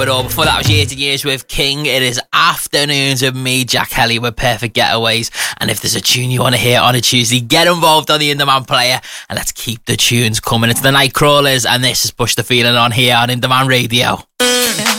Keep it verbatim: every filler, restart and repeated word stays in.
But all before that was Years and Years with King. It is Afternoons with me, Jack Kelly, with Perfect Getaways. And if there's a tune you want to hear on a Tuesday, get involved on the In-Demand player and let's keep the tunes coming. It's the Nightcrawlers and this is Push the Feeling on here on In-Demand Radio.